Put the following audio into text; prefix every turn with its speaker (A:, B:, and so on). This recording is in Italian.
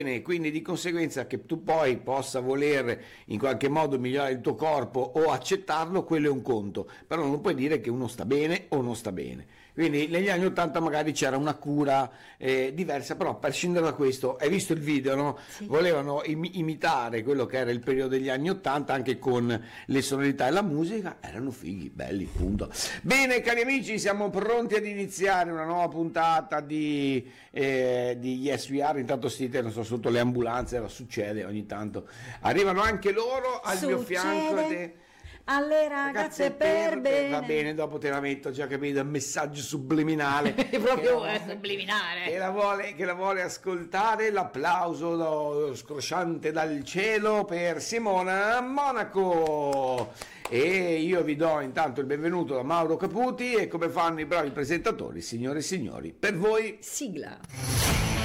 A: Quindi di conseguenza che tu poi possa voler in qualche modo migliorare il tuo corpo o accettarlo, quello è un conto, però non puoi dire che uno sta bene o non sta bene. Quindi negli anni 80 magari c'era una cura diversa, però a prescindere da questo, hai visto il video, no?
B: Sì.
A: Volevano imitare quello che era il periodo degli anni 80 anche con le sonorità e la musica, erano fighi, belli, punto. Bene cari amici, siamo pronti ad iniziare una nuova puntata di Yes We Are. Intanto sentite, non so, sotto le ambulanze, succede ogni tanto, arrivano anche loro al mio fianco.
B: Alle ragazze per bene.
A: Va bene, dopo te la metto, già capito, il messaggio subliminale
B: proprio subliminale
A: che la vuole ascoltare. L'applauso scrosciante dal cielo per Simona Monaco. E io vi do intanto il benvenuto da Mauro Caputi, e come fanno i bravi presentatori, signore e signori, per voi
B: sigla.